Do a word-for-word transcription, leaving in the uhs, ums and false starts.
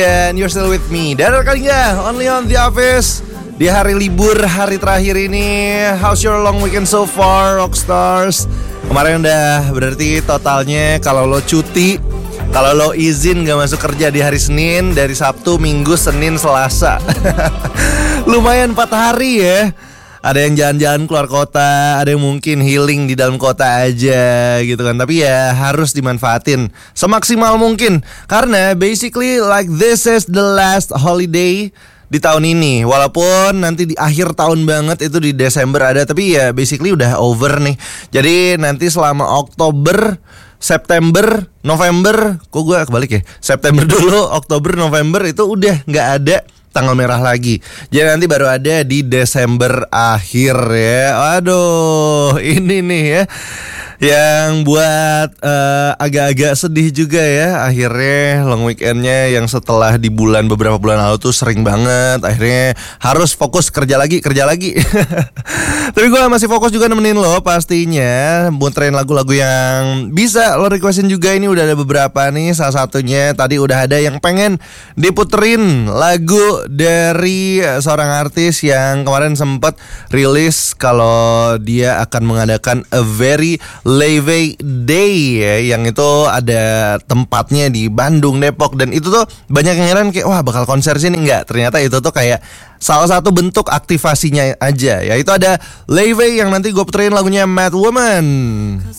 And you're still with me. Dan kali nggak, only on The Office. Di hari libur, hari terakhir ini. How's your long weekend so far, Rockstars? Kemarin udah berarti totalnya kalau lo cuti, kalau lo izin gak masuk kerja di hari Senin, dari Sabtu, Minggu, Senin, Selasa. Lumayan empat hari ya. Ada yang jalan-jalan keluar kota, ada yang mungkin healing di dalam kota aja gitu kan. Tapi ya harus dimanfaatin semaksimal mungkin. Karena basically like this is the last holiday di tahun ini. Walaupun nanti di akhir tahun banget itu di Desember ada, tapi ya basically udah over nih. Jadi nanti selama Oktober, September, November, kok gue kebalik ya? September dulu, Oktober, November itu udah gak ada tanggal merah lagi. Jadi nanti baru ada di Desember akhir ya. Aduh, ini nih ya yang buat uh, agak-agak sedih juga ya. Akhirnya long weekendnya yang setelah di bulan beberapa bulan lalu tuh sering banget, akhirnya harus fokus kerja lagi, kerja lagi. Tapi gue masih fokus juga nemenin lo pastinya, muterin lagu-lagu yang bisa lo requestin juga. Ini udah ada beberapa nih. Salah satunya tadi udah ada yang pengen diputerin lagu dari seorang artis yang kemarin sempat rilis kalau dia akan mengadakan A Very Live Day ya, yang itu ada tempatnya di Bandung, Depok. Dan itu tuh banyak yang heran kayak, wah bakal konser sini. Enggak, ternyata itu tuh kayak salah satu bentuk aktivasinya aja. Yaitu ada Live yang nanti gue puterin lagunya Mad Woman.